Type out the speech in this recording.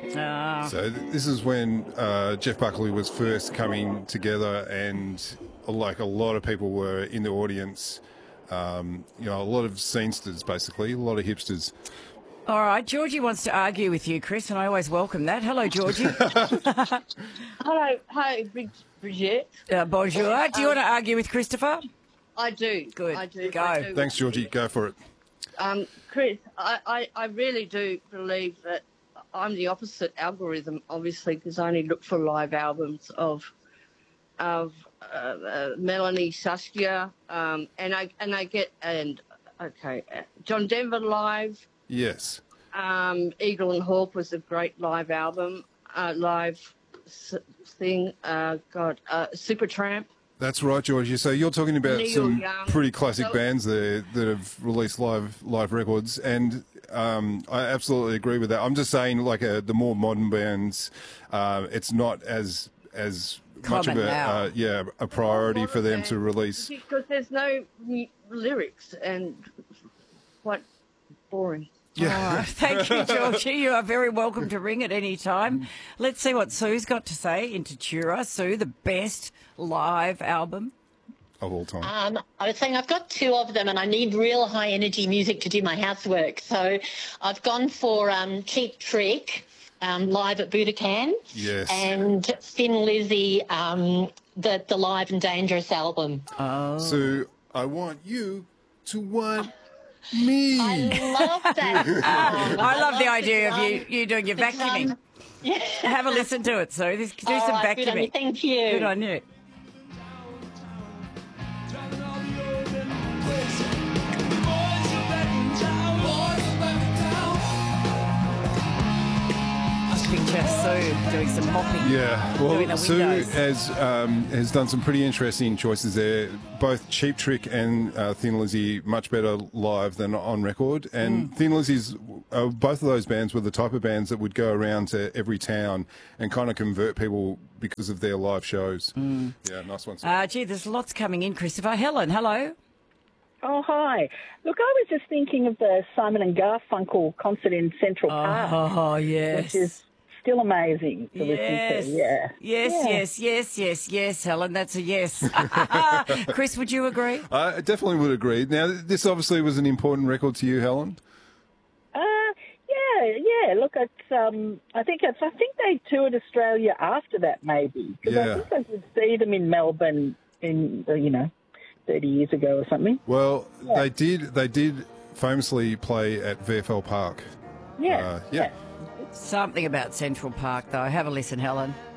So this is when Jeff Buckley was first coming together, and like a lot of people were in the audience. A lot of scenesters, basically, a lot of hipsters. All right, Georgie wants to argue with you, Chris, and I always welcome that. Hello, Georgie. Hello, hi, Bridget. Bonjour. Do you want to argue with Christopher? I do. Good. I do. Go. I do. Thanks, Georgie. Go for it. Chris, I really do believe that I'm the opposite algorithm, obviously, because I only look for live albums of Melanie, Saskia, John Denver live. Yes. Eagle and Hawk was a great live album, thing. Supertramp. That's right, Georgie. So you're talking about Neil some Young. pretty classic bands there that have released live records, and I absolutely agree with that. I'm just saying, like the more modern bands, it's not as much of a priority for them to release, because there's no lyrics and quite boring. Yeah. Oh, thank you, Georgie. You are very welcome to ring at any time. Let's see what Sue's got to say in Tatura. Sue, the best live album of all time. I was saying I've got two of them, and I need real high energy music to do my housework. So I've gone for Cheap Trick live at Budokan. Yes. And Thin Lizzy, the Live and Dangerous album. Oh. So I want you to want me. I love that song. I love the idea of you doing your vacuuming. Yeah. Have a listen to it, Sue. Do some right, good on you. vacuuming. Thank you. Good on you. Picture Sue doing some mopping. Yeah, doing well, the Sue windows. has done some pretty interesting choices there. Both Cheap Trick and Thin Lizzy much better live than on record. And Thin Lizzy's, both of those bands were the type of bands that would go around to every town and kind of convert people because of their live shows. Yeah, nice one. Gee, there's lots coming in, Christopher. Helen, hello. Oh, hi. Look, I was just thinking of the Simon and Garfunkel concert in Central Park. Oh, yes. Which is still amazing to listen to, yeah. Yes, Helen, that's a yes. Chris, would you agree? I definitely would agree. Now, this obviously was an important record to you, Helen. Yeah. Look, it's. I think they toured Australia after that, maybe, because I think I did see them in Melbourne in 30 years ago or something. Well, they did famously play at VFL Park. Yeah. Yeah. Something about Central Park, though. Have a listen, Helen.